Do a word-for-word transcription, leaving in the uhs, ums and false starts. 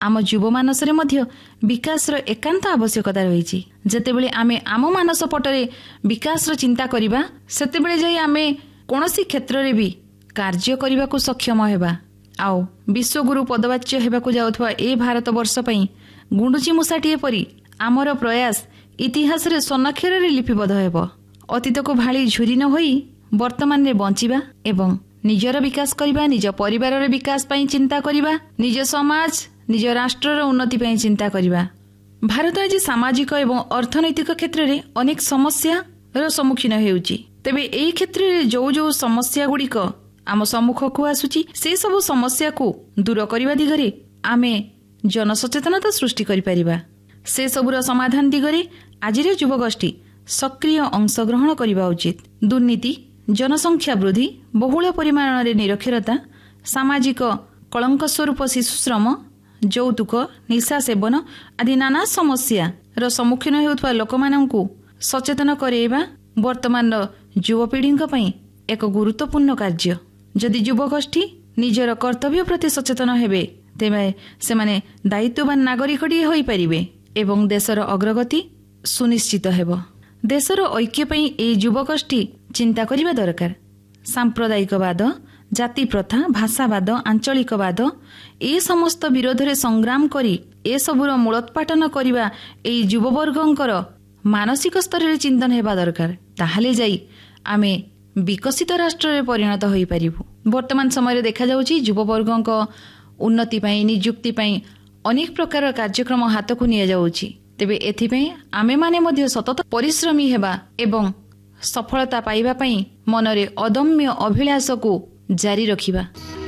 आम युव मानसरे मध्य विकासर एकांत आवश्यकता रही। जेतेबेले आमे आम मानस पटरे विकासर चिंता करिबा सेतेबेले जाई आमे कोनोसी क्षेत्र रे भी कार्य करने को सक्षम हेबा। आउ विश्वगुरु पदवाच्य हेबाकु जाउथवा ए भारत वर्ष पई गुंडुची मुसाटीए परी आमर प्रयास इतिहास रे स्वर्णाक्षर रे लिपिबद्ध हेबो। अतीत को भाली झुरी न होई वर्तमान रे बंचिबा एवं निजर विकास करिबा, निज परिवार रे विकास पई चिंता करिबा, निज समाज निज राष्ट्र रो उन्नति पई चिंता करिबा। भारत आज सामाजिक एवं अर्थनैतिक क्षेत्र रे अनेक समस्या रो सम्मुखीन हेउची। तेबे एई क्षेत्र रे जो जो समस्या गुड़िक आम सम्मुख को आसुची से सब समस्या को दूर करने दिगरे आमे जनसचेतनता सृष्टि करि परिबा। से सबुर समाधान दिगरे आजिर युवगोष्ठी सक्रिय अंशग्रहण करबा उचित। दुर्नीति, जनसंख्या वृद्धि, बहुल परिमाण रे निरक्षरता, सामाजिक कलंक स्वरूप शिशुश्रम, यौतुक, निशा सेवन आदि नाना समस्या रो सम्मुखीन हेउथवा लोकमानंकु सचेतन करेबा वर्तमान युवपीढ़ी पई एक गुरुत्वपूर्ण कार्य। जदि युवगोष्ठी निजर कर्तव्य प्रति सचेतन हेबे तेबे सेमाने दायित्ववान नागरिक होई परिबे एवं देशर अग्रगति सुनिश्चित हेबो। देशर ऐक्य पई ए युवगोष्ठी चिंता करिबा दरकार। सांप्रदायिकवाद, जाति प्रथा, भाषावाद, आंचलिकवाद ए समस्त विरोध रे संग्राम करी ए सबुर मूलोत्पाटन करिबा ए युववर्गंकर मानसिक स्तर रे चिंतन हेबा दरकार। ताहाले जाई आमे विकसित राष्ट्र रे परिणत होई परिबु। वर्तमान समय देखा जाउची युववर्गक उन्नति पई, नियुक्ति पई अनेक प्रकार कार्यक्रम हाथ को निया जाउची। तेबे एथि पई आमे माने मध्य सतत परिश्रमी हेबा एवं सफलता पाइबा पई मनरे अदम्य अभिलाष को जारी रखिबा।